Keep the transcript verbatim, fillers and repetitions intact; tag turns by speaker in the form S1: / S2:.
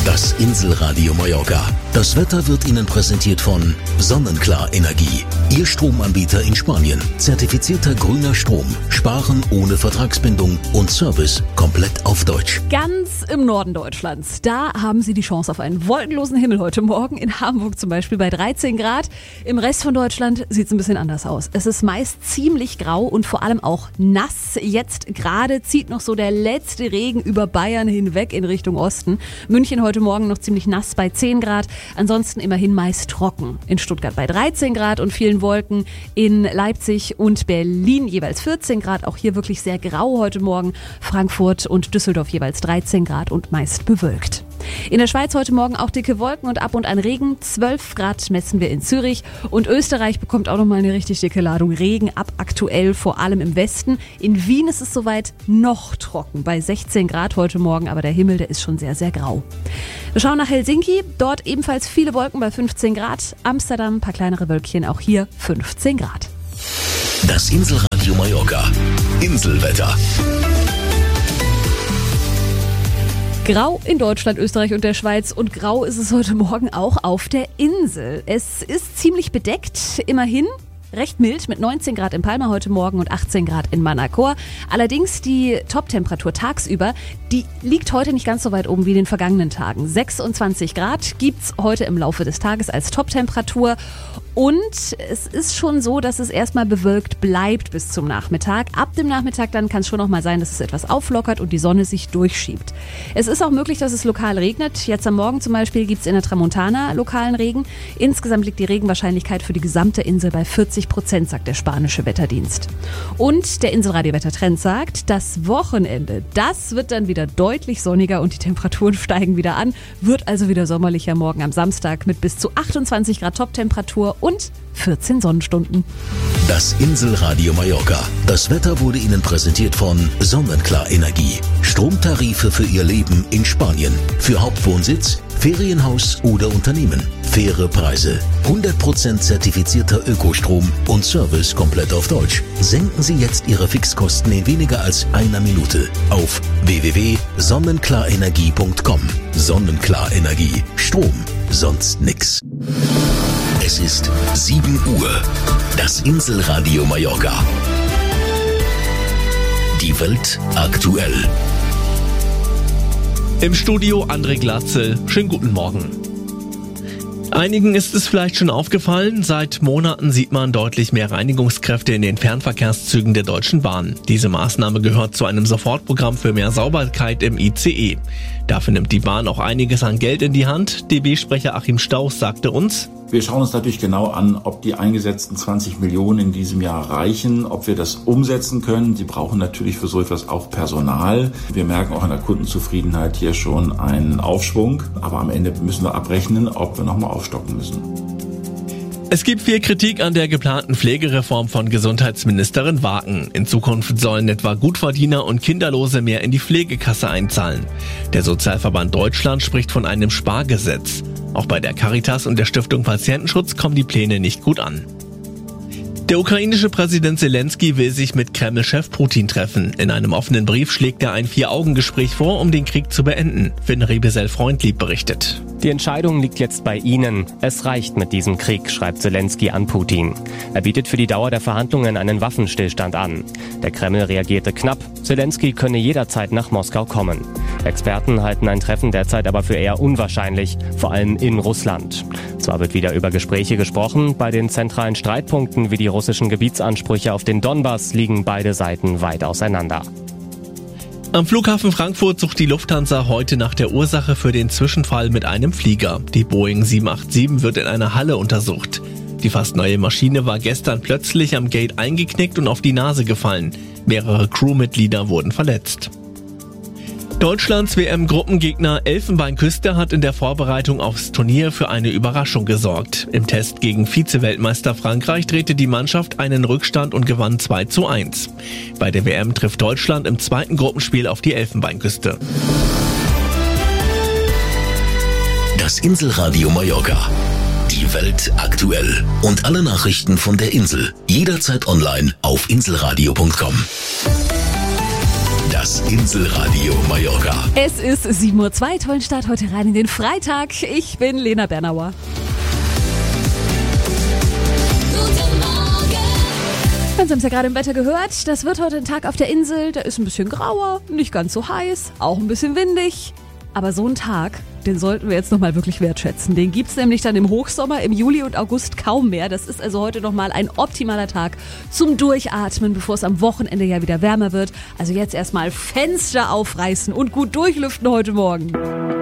S1: Das Inselradio Mallorca. Das Wetter wird Ihnen präsentiert von Sonnenklar Energie. Ihr Stromanbieter in Spanien. Zertifizierter grüner Strom. Sparen ohne Vertragsbindung und Service komplett auf Deutsch.
S2: Ganz im Norden Deutschlands. Da haben Sie die Chance auf einen wolkenlosen Himmel heute Morgen. In Hamburg zum Beispiel bei dreizehn Grad. Im Rest von Deutschland sieht es ein bisschen anders aus. Es ist meist ziemlich grau und vor allem auch nass. Jetzt gerade zieht noch so der letzte Regen über Bayern hinweg in Richtung Osten. München heute Morgen noch ziemlich nass bei zehn Grad. Ansonsten immerhin meist trocken. In Stuttgart bei dreizehn Grad und vielen Wolken. In Leipzig und Berlin jeweils vierzehn Grad. Auch hier wirklich sehr grau heute Morgen. Frankfurt und Düsseldorf jeweils dreizehn Grad und meist bewölkt. In der Schweiz heute Morgen auch dicke Wolken und ab und an Regen. zwölf Grad messen wir in Zürich. Und Österreich bekommt auch nochmal eine richtig dicke Ladung Regen ab aktuell, vor allem im Westen. In Wien ist es soweit noch trocken bei sechzehn Grad heute Morgen, aber der Himmel, der ist schon sehr, sehr grau. Wir schauen nach Helsinki. Dort ebenfalls viele Wolken bei fünfzehn Grad. Amsterdam, ein paar kleinere Wölkchen, auch hier fünfzehn Grad.
S1: Das Inselradio Mallorca. Inselwetter.
S2: Grau in Deutschland, Österreich und der Schweiz und grau ist es heute Morgen auch auf der Insel. Es ist ziemlich bedeckt, immerhin. Recht mild mit neunzehn Grad in Palma heute Morgen und achtzehn Grad in Manacor. Allerdings die Toptemperatur tagsüber, die liegt heute nicht ganz so weit oben wie in den vergangenen Tagen. sechsundzwanzig Grad gibt's heute im Laufe des Tages als Toptemperatur. Und es ist schon so, dass es erstmal bewölkt bleibt bis zum Nachmittag. Ab dem Nachmittag dann kann es schon noch mal sein, dass es etwas auflockert und die Sonne sich durchschiebt. Es ist auch möglich, dass es lokal regnet. Jetzt am Morgen zum Beispiel gibt es in der Tramontana lokalen Regen. Insgesamt liegt die Regenwahrscheinlichkeit für die gesamte Insel bei vierzig Prozent, sagt der spanische Wetterdienst. Und der Inselradio-Wettertrend sagt, das Wochenende, das wird dann wieder deutlich sonniger und die Temperaturen steigen wieder an. Wird also wieder sommerlicher morgen am Samstag mit bis zu achtundzwanzig Grad Toptemperatur und vierzehn Sonnenstunden.
S1: Das Inselradio Mallorca. Das Wetter wurde Ihnen präsentiert von Sonnenklar Energie. Stromtarife für Ihr Leben in Spanien. Für Hauptwohnsitz, Ferienhaus oder Unternehmen. Faire Preise. hundert Prozent zertifizierter Ökostrom und Service komplett auf Deutsch. Senken Sie jetzt Ihre Fixkosten in weniger als einer Minute auf w w w punkt sonnenklar-energie punkt com. Sonnenklar Energie. Strom. Sonst nix. Es ist sieben Uhr. Das Inselradio Mallorca. Die Welt aktuell.
S3: Im Studio André Glatzel. Schönen guten Morgen. Einigen ist es vielleicht schon aufgefallen, seit Monaten sieht man deutlich mehr Reinigungskräfte in den Fernverkehrszügen der Deutschen Bahn. Diese Maßnahme gehört zu einem Sofortprogramm für mehr Sauberkeit im I C E. Dafür nimmt die Bahn auch einiges an Geld in die Hand. D B-Sprecher Achim Stauß sagte uns:
S4: Wir schauen uns natürlich genau an, ob die eingesetzten zwanzig Millionen in diesem Jahr reichen, ob wir das umsetzen können. Sie brauchen natürlich für so etwas auch Personal. Wir merken auch an der Kundenzufriedenheit hier schon einen Aufschwung. Aber am Ende müssen wir abrechnen, ob wir nochmal aufstocken müssen.
S3: Es gibt viel Kritik an der geplanten Pflegereform von Gesundheitsministerin Waken. In Zukunft sollen etwa Gutverdiener und Kinderlose mehr in die Pflegekasse einzahlen. Der Sozialverband Deutschland spricht von einem Spargesetz. Auch bei der Caritas und der Stiftung Patientenschutz kommen die Pläne nicht gut an. Der ukrainische Präsident Zelensky will sich mit Kreml-Chef Putin treffen. In einem offenen Brief schlägt er ein Vier-Augen-Gespräch vor, um den Krieg zu beenden. Finn Rebesel-Freundlieb berichtet.
S5: Die Entscheidung liegt jetzt bei Ihnen. Es reicht mit diesem Krieg, schreibt Zelensky an Putin. Er bietet für die Dauer der Verhandlungen einen Waffenstillstand an. Der Kreml reagierte knapp. Zelensky könne jederzeit nach Moskau kommen. Experten halten ein Treffen derzeit aber für eher unwahrscheinlich, vor allem in Russland. Zwar wird wieder über Gespräche gesprochen, bei den zentralen Streitpunkten wie die russischen Gebietsansprüche auf den Donbass liegen beide Seiten weit auseinander.
S3: Am Flughafen Frankfurt sucht die Lufthansa heute nach der Ursache für den Zwischenfall mit einem Flieger. Die Boeing sieben acht sieben wird in einer Halle untersucht. Die fast neue Maschine war gestern plötzlich am Gate eingeknickt und auf die Nase gefallen. Mehrere Crewmitglieder wurden verletzt. Deutschlands W M-Gruppengegner Elfenbeinküste hat in der Vorbereitung aufs Turnier für eine Überraschung gesorgt. Im Test gegen Vize-Weltmeister Frankreich drehte die Mannschaft einen Rückstand und gewann zwei zu eins. Bei der W M trifft Deutschland im zweiten Gruppenspiel auf die Elfenbeinküste.
S1: Das Inselradio Mallorca. Die Welt aktuell. Und alle Nachrichten von der Insel. Jederzeit online auf inselradio punkt com. Das Inselradio Mallorca.
S2: Es ist sieben Uhr zwei, tollen Start heute rein in den Freitag. Ich bin Lena Bernauer. Sie haben es ja gerade im Wetter gehört, das wird heute ein Tag auf der Insel, der ist ein bisschen grauer, nicht ganz so heiß, auch ein bisschen windig. Aber so einen Tag, den sollten wir jetzt nochmal wirklich wertschätzen. Den gibt's nämlich dann im Hochsommer, im Juli und August kaum mehr. Das ist also heute nochmal ein optimaler Tag zum Durchatmen, bevor es am Wochenende ja wieder wärmer wird. Also jetzt erstmal Fenster aufreißen und gut durchlüften heute Morgen.